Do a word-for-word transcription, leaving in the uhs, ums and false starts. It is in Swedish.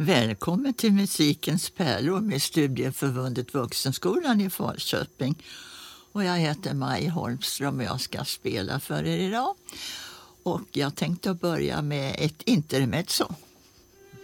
Välkommen till Musikens pärlor med Studieförbundet Vuxenskolan i Falköping. Och jag heter Maj Holmström och jag ska spela för er idag. Och jag tänkte börja med ett intermezzo.